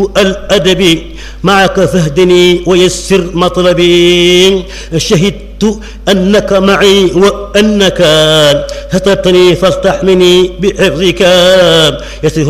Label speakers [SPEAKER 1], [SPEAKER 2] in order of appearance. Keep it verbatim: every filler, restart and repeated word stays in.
[SPEAKER 1] الأدب معك فاهدني ويسر مطلبي. شهدت أنك معي وأنك سترتني فاستحمني بحفظك. يسر